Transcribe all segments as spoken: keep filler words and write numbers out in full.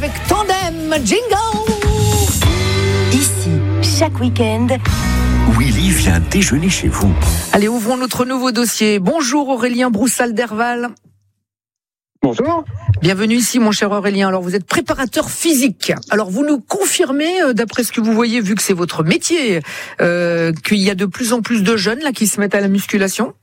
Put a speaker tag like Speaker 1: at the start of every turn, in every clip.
Speaker 1: avec Tandem, jingle.
Speaker 2: Ici, chaque week-end,
Speaker 3: Willy vient déjeuner chez vous.
Speaker 1: Allez, ouvrons notre nouveau dossier. Bonjour Aurélien Broussal-Derval.
Speaker 4: Bonjour.
Speaker 1: Bienvenue ici, mon cher Aurélien. Alors, vous êtes préparateur physique. Alors, vous nous confirmez, euh, d'après ce que vous voyez, vu que c'est votre métier, euh, qu'il y a de plus en plus de jeunes là qui se mettent à la musculation?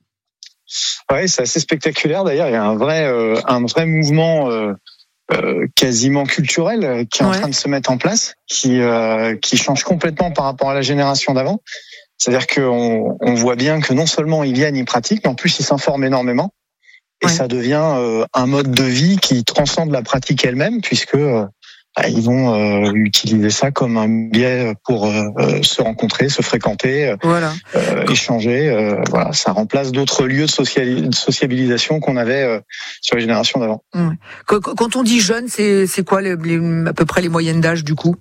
Speaker 4: Oui, c'est assez spectaculaire. D'ailleurs, il y a un vrai, euh, un vrai mouvement euh, euh, quasiment culturel euh, qui est en
Speaker 1: Ouais.
Speaker 4: train de se mettre en place, qui, euh, qui change complètement par rapport à la génération d'avant. C'est-à-dire qu'on on voit bien que non seulement ils viennent, ils pratiquent, mais en plus ils s'informent énormément. Et
Speaker 1: Ouais.
Speaker 4: ça devient euh, un mode de vie qui transcende la pratique elle-même, puisque euh, bah, ils vont euh, utiliser ça comme un biais pour euh, euh, se rencontrer, se fréquenter, euh,
Speaker 1: Voilà.
Speaker 4: euh, échanger. Euh, voilà, ça remplace d'autres lieux de, sociali- de sociabilisation qu'on avait euh, sur les générations d'avant.
Speaker 1: Quand, quand on dit jeune, c'est, c'est quoi les, les- à peu près les moyennes d'âge du coup?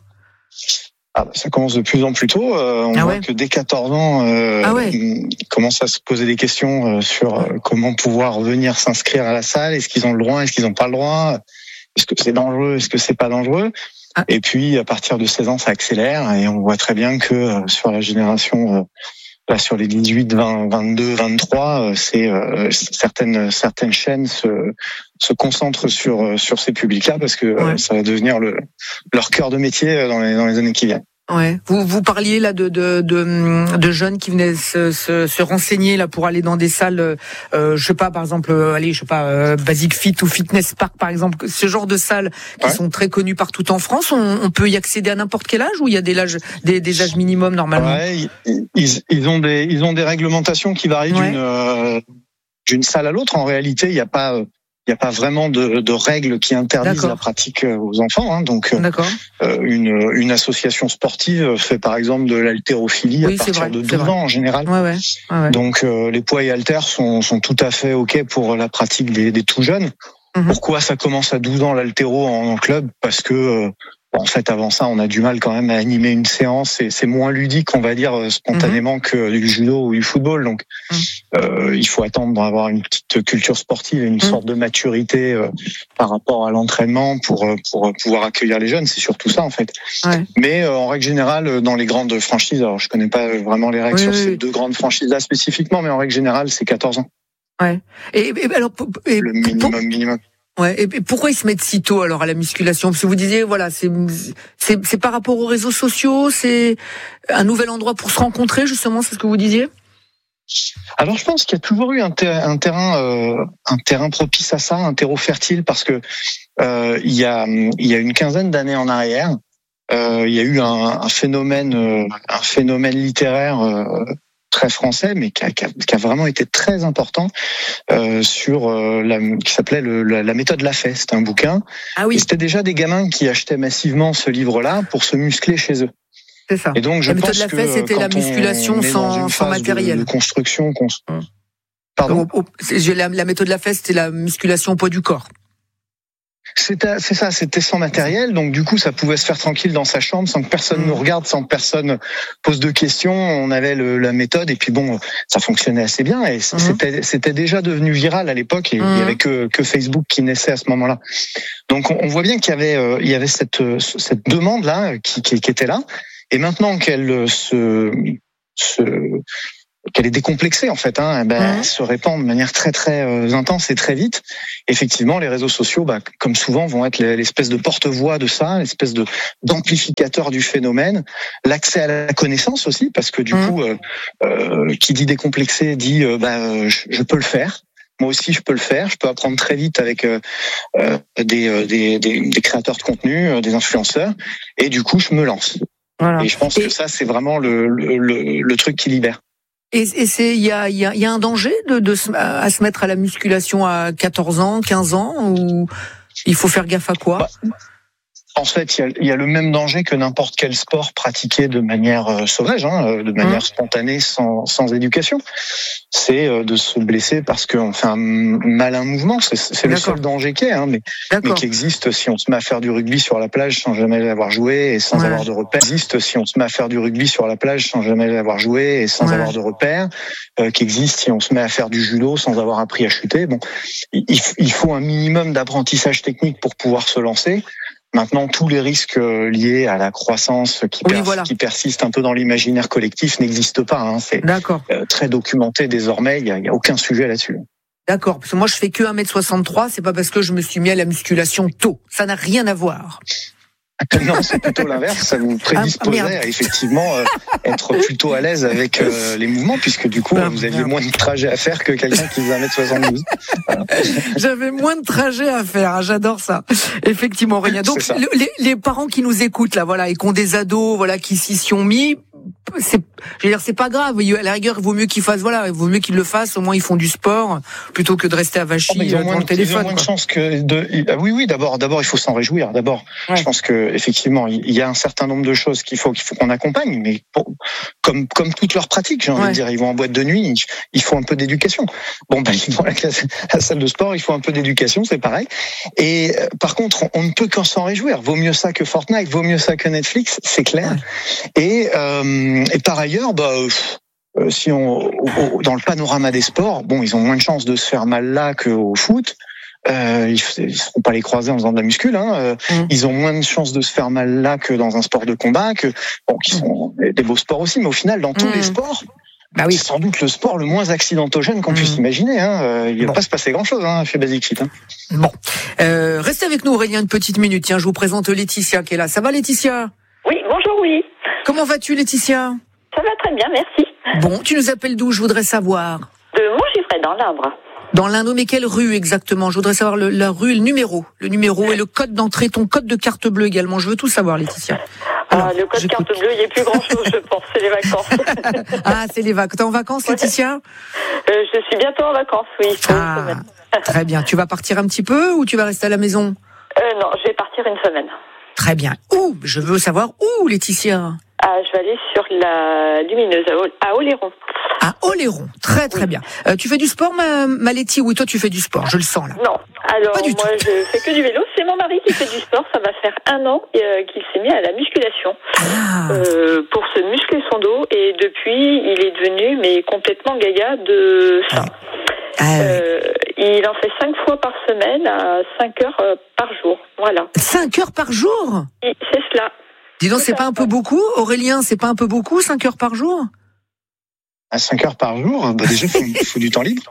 Speaker 4: Ah, bah, ça commence de plus en plus tôt. Euh, on
Speaker 1: Ah
Speaker 4: voit
Speaker 1: ouais.
Speaker 4: que dès quatorze ans, euh,
Speaker 1: Ah ouais.
Speaker 4: ils commencent à se poser des questions euh, sur euh, comment pouvoir venir s'inscrire à la salle. Est-ce qu'ils ont le droit? Est-ce qu'ils n'ont pas le droit? Est-ce que c'est dangereux? Est-ce que c'est pas dangereux?
Speaker 1: Ah.
Speaker 4: Et puis, à partir de seize ans, ça accélère et on voit très bien que euh, sur la génération, euh, là, sur les dix-huit, vingt, vingt-deux, vingt-trois, euh, c'est euh, certaines certaines chaînes se se concentrent sur euh, sur ces publics-là parce que euh,
Speaker 1: Ouais.
Speaker 4: ça va devenir le leur cœur de métier euh, dans les dans les années qui viennent.
Speaker 1: Ouais. Vous vous parliez là de de de, de jeunes qui venaient se, se se renseigner là pour aller dans des salles, euh, je sais pas par exemple, euh, allez je sais pas euh, Basic Fit ou Fitness Park par exemple, ce genre de salles qui
Speaker 4: Ouais.
Speaker 1: sont très connues partout en France. On, on peut y accéder à n'importe quel âge ou il y a des âges des, des âges minimums normalement?
Speaker 4: Ouais, ils, ils, ils ont des ils ont des réglementations qui varient
Speaker 1: Ouais.
Speaker 4: d'une euh, d'une salle à l'autre. En réalité, il n'y a pas euh, il y a pas vraiment de, de règles qui interdisent
Speaker 1: D'accord.
Speaker 4: la pratique euh, aux enfants. Hein. Donc, euh,
Speaker 1: D'accord.
Speaker 4: une une association sportive fait par exemple de l'haltérophilie
Speaker 1: Oui,
Speaker 4: à
Speaker 1: c'est
Speaker 4: partir
Speaker 1: vrai,
Speaker 4: de
Speaker 1: c'est
Speaker 4: douze
Speaker 1: vrai.
Speaker 4: ans en général.
Speaker 1: Ouais ouais. ouais, ouais.
Speaker 4: Donc, euh, les poids et haltères sont sont tout à fait ok pour la pratique des, des tout jeunes.
Speaker 1: Mhm.
Speaker 4: Pourquoi ça commence à douze ans l'haltéro en, en club? Parce que euh, en fait, avant ça, on a du mal quand même à animer une séance et c'est moins ludique, on va dire, euh, spontanément que du judo ou du football. Donc,
Speaker 1: Mhm.
Speaker 4: euh, il faut attendre d'avoir une petite culture sportive et une
Speaker 1: Mhm.
Speaker 4: sorte de maturité euh, par rapport à l'entraînement pour euh, pour pouvoir accueillir les jeunes. C'est surtout ça, en fait.
Speaker 1: Ouais.
Speaker 4: Mais euh, en règle générale, euh, dans les grandes franchises, alors je connais pas vraiment les règles
Speaker 1: Oui,
Speaker 4: sur
Speaker 1: oui,
Speaker 4: ces
Speaker 1: oui.
Speaker 4: deux grandes franchises-là spécifiquement, mais en règle générale, c'est quatorze ans,
Speaker 1: Ouais. Et, et alors pour- et
Speaker 4: le
Speaker 1: pour-
Speaker 4: minimum minimum.
Speaker 1: Ouais. Et, et pourquoi ils se mettent si tôt alors à la musculation? Parce que vous disiez voilà, c'est c'est c'est par rapport aux réseaux sociaux, c'est un nouvel endroit pour se rencontrer justement, c'est ce que vous disiez?
Speaker 4: Alors je pense qu'il y a toujours eu un, ter- un terrain, euh, un terrain propice à ça, un terreau fertile, parce que euh, il y a, il y a une quinzaine d'années en arrière, euh, il y a eu un, un phénomène, euh, un phénomène littéraire euh, très français, mais qui a, qui a, qui a vraiment été très important euh, sur euh, la, qui s'appelait le, la, la méthode Lafay. C'était un bouquin,
Speaker 1: Ah
Speaker 4: et
Speaker 1: oui,
Speaker 4: c'était déjà des gamins qui achetaient massivement ce livre-là pour se muscler chez eux.
Speaker 1: c'est ça.
Speaker 4: Et donc je
Speaker 1: La méthode
Speaker 4: pense
Speaker 1: Lafay,
Speaker 4: que
Speaker 1: c'était
Speaker 4: quand
Speaker 1: la musculation
Speaker 4: on est
Speaker 1: sans-
Speaker 4: dans une
Speaker 1: sans
Speaker 4: phase
Speaker 1: matériel.
Speaker 4: de, de construction, qu'on se-
Speaker 1: Hum.
Speaker 4: Pardon.
Speaker 1: Au- au- c'est- j'ai la, la méthode Lafay, c'était la musculation au poids du corps.
Speaker 4: C'était, c'est ça, c'était sans matériel, donc du coup ça pouvait se faire tranquille dans sa chambre sans que personne
Speaker 1: Mmh.
Speaker 4: nous regarde, sans que personne pose de questions. On avait le, la méthode et puis bon, ça fonctionnait assez bien et
Speaker 1: Mmh.
Speaker 4: c'était, c'était déjà devenu viral à l'époque et
Speaker 1: Mmh.
Speaker 4: il y avait que, que Facebook qui naissait à ce moment-là. Donc on, on voit bien qu'il y avait, euh, il y avait cette, cette demande là qui, qui, qui était là et maintenant qu'elle se, se qu'elle est décomplexée en fait, hein, ben,
Speaker 1: Mmh.
Speaker 4: elle se répand de manière très très euh, intense et très vite. Effectivement, les réseaux sociaux, bah, comme souvent, vont être l'espèce de porte-voix de ça, l'espèce de d'amplificateur du phénomène, l'accès à la connaissance aussi, parce que du
Speaker 1: Mmh.
Speaker 4: coup, euh, euh, qui dit décomplexé dit, euh, bah, euh, je, je peux le faire. Moi aussi, je peux le faire. Je peux apprendre très vite avec euh, euh, des, euh, des, des, des créateurs de contenu, euh, des influenceurs, et du coup, je me lance.
Speaker 1: Voilà.
Speaker 4: Et je pense
Speaker 1: Et-
Speaker 4: que ça, c'est vraiment le, le, le, le truc qui libère.
Speaker 1: Et, et c'est, il y a, il y a, il y a un danger de, de se, à se mettre à la musculation à quatorze ans, quinze ans, ou il faut faire gaffe à quoi?
Speaker 4: Bah, En fait, il y a, il y a le même danger que n'importe quel sport pratiqué de manière euh, sauvage, hein, de manière
Speaker 1: Mmh.
Speaker 4: spontanée, sans, sans éducation. C'est euh, de se blesser parce qu'on fait un malin mouvement. C'est, c'est le
Speaker 1: D'accord.
Speaker 4: seul danger qu'il y a, hein, mais, mais
Speaker 1: D'accord.
Speaker 4: qui existe si on se met à faire du rugby sur la plage sans jamais l'avoir joué et sans
Speaker 1: Ouais.
Speaker 4: avoir de repères. Qui existe si on se met à faire du rugby sur la plage sans jamais l'avoir joué et sans
Speaker 1: Ouais.
Speaker 4: avoir de repères. Euh, qui existe si on se met à faire du judo sans avoir appris à chuter. Bon, il, il faut un minimum d'apprentissage technique pour pouvoir se lancer. Maintenant, tous les risques liés à la croissance qui,
Speaker 1: oui,
Speaker 4: pers-
Speaker 1: voilà.
Speaker 4: qui persistent un peu dans l'imaginaire collectif n'existent pas. Hein. C'est
Speaker 1: D'accord.
Speaker 4: euh, très documenté désormais. Il y a, il y a aucun sujet là-dessus.
Speaker 1: D'accord, parce que moi je fais que un mètre soixante-trois, c'est pas parce que je me suis mis à la musculation tôt. Ça n'a rien à voir.
Speaker 4: Non, c'est plutôt l'inverse. Ça vous prédisposait
Speaker 1: ah,
Speaker 4: à effectivement euh, être plutôt à l'aise avec euh, les mouvements, puisque du coup,
Speaker 1: ah,
Speaker 4: vous aviez
Speaker 1: merde.
Speaker 4: moins de trajet à faire que quelqu'un qui faisait un mètre soixante-douze. Voilà.
Speaker 1: J'avais moins de trajets à faire, hein, j'adore ça. Effectivement, Aurélien. Donc le, les, les parents qui nous écoutent là, voilà, et qui ont des ados, voilà, qui s'y sont mis, c'est, je veux dire, c'est pas grave. À la rigueur, il vaut mieux qu'ils fassent, voilà, il vaut mieux qu'ils le fassent. Au moins, ils font du sport plutôt que de rester à Vachy
Speaker 4: oh, ils ont
Speaker 1: devant
Speaker 4: moins,
Speaker 1: le téléphone.
Speaker 4: Ils ont moins de chance que de. Ah, oui, oui. D'abord, d'abord, il faut s'en réjouir. D'abord, ouais. Je pense que effectivement, il y a un certain nombre de choses qu'il faut qu'il faut qu'on accompagne, mais pour, comme comme toutes leurs pratiques, j'ai envie ouais. de dire, ils vont en boîte de nuit, il faut un peu d'éducation. Bon, ben ils vont à la, classe, à la salle de sport, il faut un peu d'éducation, c'est pareil. Et euh, par contre, on, on ne peut qu'en s'en réjouir. Vaut mieux ça que Fortnite, vaut mieux ça que Netflix, c'est clair. Ouais. Et euh, et par ailleurs, bah. Euh, si on au, dans le panorama des sports, bon, ils ont moins de chances de se faire mal là qu'au foot. Euh, ils ne seront pas les croiser en faisant de la muscule. Hein. Euh, mmh. Ils ont moins de chances de se faire mal là que dans un sport de combat, que bon, qui sont des beaux sports aussi, mais au final, dans tous mmh. les sports, bah oui. c'est sans doute le sport le moins accidentogène qu'on mmh. puisse imaginer. Hein. Euh, il ne va bon. pas se passer grand-chose hein, chez Basic Fit. Hein.
Speaker 1: Bon, euh, restez avec nous, Aurélien, une petite minute. Tiens, je vous présente Laetitia qui est là. Ça va, Laetitia ?
Speaker 5: Oui, bonjour, oui.
Speaker 1: Comment vas-tu, Laetitia ?
Speaker 5: Ça va très bien, merci.
Speaker 1: Bon, tu nous appelles d'où ? Je voudrais savoir.
Speaker 5: De Montgifray, dans l'Indre.
Speaker 1: Dans l'Indre, mais quelle rue exactement ? Je voudrais savoir le, la rue et le numéro. Le numéro et le code d'entrée, ton code de carte bleue également. Je veux tout savoir, Laetitia.
Speaker 5: Alors, ah, le code j'écoute. Carte bleue, il n'y a plus grand-chose, je pense. C'est les vacances.
Speaker 1: Ah, c'est les vacances. T'es en vacances, Laetitia ?
Speaker 5: euh, Je suis bientôt en vacances, oui.
Speaker 1: Ah, très bien. Tu vas partir un petit peu ou tu vas rester à la maison ?
Speaker 5: euh, Non, je vais partir une semaine.
Speaker 1: Très bien. Où ? Je veux savoir où, Laetitia ?
Speaker 5: Ah, je vais aller sur la Lumineuse, à Oléron.
Speaker 1: À Oléron, très très oui. bien. Euh, tu fais du sport, ma, ma Letty ? Oui, toi tu fais du sport, je le sens là.
Speaker 5: Non, alors
Speaker 1: pas du
Speaker 5: moi
Speaker 1: tout.
Speaker 5: je fais que du vélo. C'est mon mari qui fait du sport. Ça va faire un an euh, qu'il s'est mis à la musculation
Speaker 1: ah.
Speaker 5: euh, pour se muscler son dos. Et depuis, il est devenu mais complètement gaga de ça.
Speaker 1: Ouais. Ah,
Speaker 5: euh, ouais. Il en fait cinq fois par semaine à cinq heures euh, par jour. Voilà.
Speaker 1: Cinq heures par jour ?
Speaker 5: Et c'est cela.
Speaker 1: Dis donc, c'est pas un peu beaucoup, Aurélien, c'est pas un peu beaucoup, cinq heures par jour ?
Speaker 4: À cinq heures par jour, bah déjà, il faut, faut du temps libre.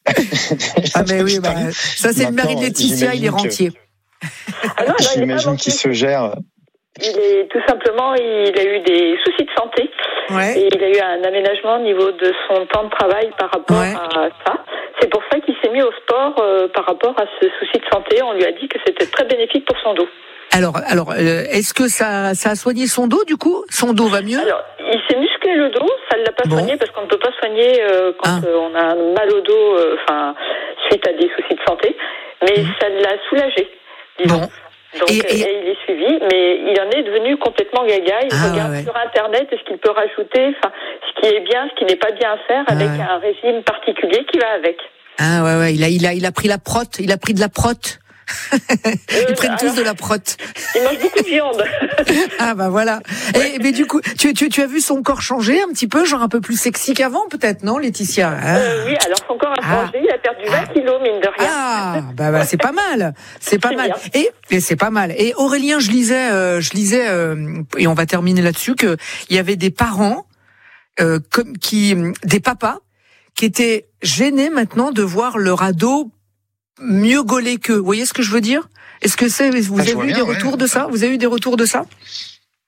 Speaker 1: Ah, mais oui, bah, ça, c'est le mari de Laetitia, il est rentier.
Speaker 5: Que... Ah non, non,
Speaker 4: j'imagine qu'il se gère.
Speaker 5: Il est, tout simplement, il a eu des soucis de santé.
Speaker 1: Ouais.
Speaker 5: Et il a eu un aménagement au niveau de son temps de travail par rapport ouais. à ça. C'est pour ça qu'il s'est mis au sport euh, par rapport à ce souci de santé. On lui a dit que c'était très bénéfique pour son dos.
Speaker 1: Alors, alors, euh, est-ce que ça, ça a soigné son dos, du coup ? Son dos va mieux ?
Speaker 5: Alors, il s'est musclé le dos, ça ne l'a pas bon. soigné parce qu'on ne peut pas soigner euh, quand ah. euh, on a mal au dos, enfin, euh, suite à des soucis de santé, mais mmh. ça l'a soulagé, disons. Bon. Donc, et, et... et il est suivi, mais il en est devenu complètement gaga. Il ah, regarde ouais. sur Internet ce qu'il peut rajouter, enfin, ce qui est bien, ce qui n'est pas bien à faire, ah, avec ouais. un régime particulier qui va avec.
Speaker 1: Ah ouais, ouais, il a, il a, il a pris la prot, il a pris de la prot. Ils prennent euh, tous de la prot.
Speaker 5: Ils mangent beaucoup de viande.
Speaker 1: Ah bah voilà. Ouais. Et mais du coup, tu, tu, tu as vu son corps changer un petit peu, genre un peu plus sexy qu'avant, peut-être, non, Laetitia ? ah.
Speaker 5: euh, Oui, alors son corps a changé. Ah. Il a perdu vingt kilos, mine de rien.
Speaker 1: Ah bah, bah c'est pas mal. C'est pas
Speaker 5: c'est
Speaker 1: mal.
Speaker 5: Bien.
Speaker 1: Et, et c'est pas mal. Et Aurélien, je lisais, euh, je lisais, euh, et on va terminer là-dessus, que il y avait des parents, euh, comme qui, des papas, qui étaient gênés maintenant de voir leur ado mieux gaulé qu'eux. Vous voyez ce que je veux dire ? Est-ce que c'est, vous ah, avez eu bien, des retours ouais. de ça ? Vous avez eu des retours de ça ?